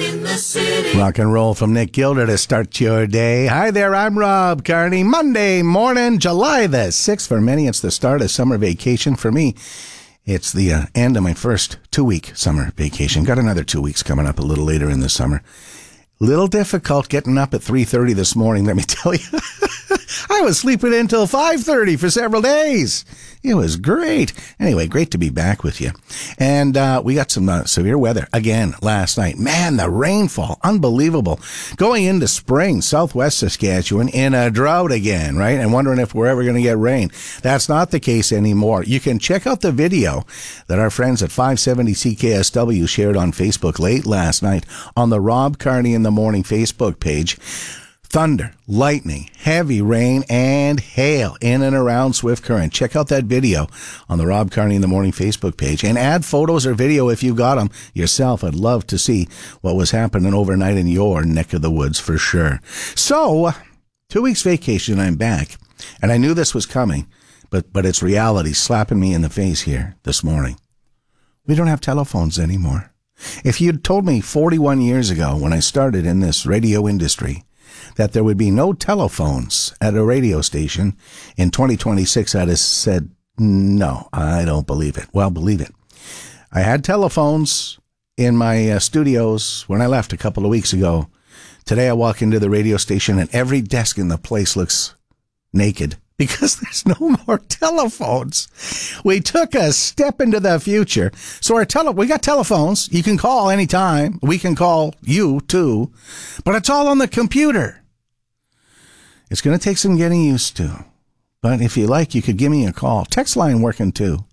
in the city. Rock and roll from Nick Gilder to start your day. Hi there, I'm Rob Carney. Monday morning, July the 6th. For many, it's the start of summer vacation. For me, it's the end of my first 2-week summer vacation. Got another 2 weeks coming up a little later in the summer. Little difficult getting up at 3:30 this morning, let me tell you. I was sleeping until 5:30 for several days. It was great. Anyway, great to be back with you. And we got some severe weather again last night. Man, the rainfall, unbelievable. Going into spring, southwest Saskatchewan in a drought again, right? And wondering if we're ever going to get rain. That's not the case anymore. You can check out the video that our friends at 570 CKSW shared on Facebook late last night on the Rob Carney in the Morning Facebook page. Thunder, lightning, heavy rain, and hail in and around Swift Current. Check out that video on the Rob Carney in the Morning Facebook page and add photos or video if you got them yourself. I'd love to see what was happening overnight in your neck of the woods for sure. So, 2 weeks vacation, I'm back. And I knew this was coming, but it's reality slapping me in the face here this morning. We don't have telephones anymore. If you'd told me 41 years ago when I started in this radio industry that there would be no telephones at a radio station in 2026, I'd have said, no, I don't believe it. Well, believe it. I had telephones in my studios when I left a couple of weeks ago. Today I walk into the radio station and every desk in the place looks naked because there's no more telephones. We took a step into the future. So we got telephones. You can call anytime. We can call you too, but it's all on the computer. It's going to take some getting used to. But if you like, you could give me a call. Text line working too.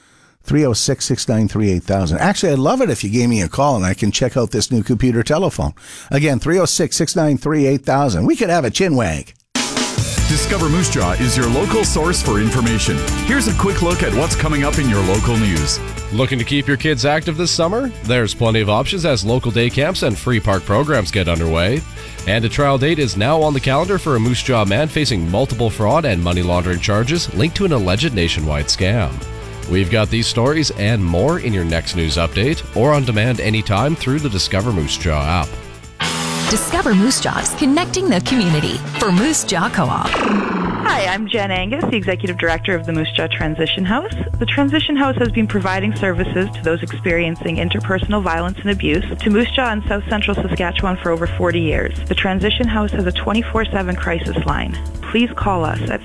306-693-8000. Actually, I'd love it if you gave me a call and I can check out this new computer telephone. Again, 306-693-8000. We could have a chinwag. Discover Moose Jaw is your local source for information. Here's a quick look at what's coming up in your local news. Looking to keep your kids active this summer? There's plenty of options as local day camps and free park programs get underway. And a trial date is now on the calendar for a Moose Jaw man facing multiple fraud and money laundering charges linked to an alleged nationwide scam. We've got these stories and more in your next news update or on demand anytime through the Discover Moose Jaw app. Discover Moose Jaw's connecting the community for Moose Jaw Co-op. Hi, I'm Jen Angus, the Executive Director of the Moose Jaw Transition House. The Transition House has been providing services to those experiencing interpersonal violence and abuse to Moose Jaw and South Central Saskatchewan for over 40 years. The Transition House has a 24/7 crisis line. Please call us at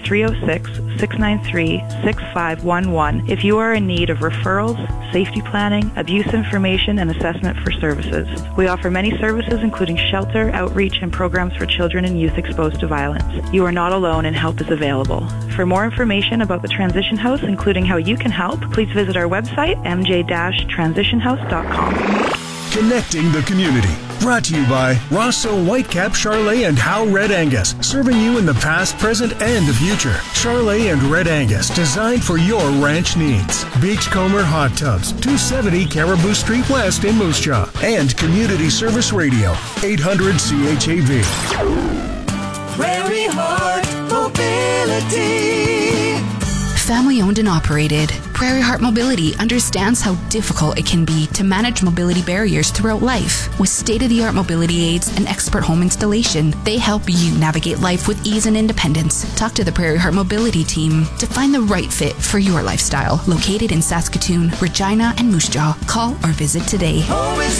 306-693-6511 if you are in need of referrals, safety planning, abuse information, and assessment for services. We offer many services including shelter, outreach, and programs for children and youth exposed to violence. You are not alone and help is available. For more information about the Transition House, including how you can help, please visit our website, mj-transitionhouse.com. Connecting the community. Brought to you by Rosso Whitecap, Charolais, and Howe Red Angus. Serving you in the past, present, and the future. Charolais and Red Angus, designed for your ranch needs. Beachcomber Hot Tubs, 270 Caribou Street West in Moose Jaw. And Community Service Radio, 800 CHAV. Prairie Heart Mobility. Family owned and operated, Prairie Heart Mobility understands how difficult it can be to manage mobility barriers throughout life. With state-of-the-art mobility aids and expert home installation, they help you navigate life with ease and independence. Talk to the Prairie Heart Mobility team to find the right fit for your lifestyle. Located in Saskatoon, Regina, and Moose Jaw. Call or visit today. Home is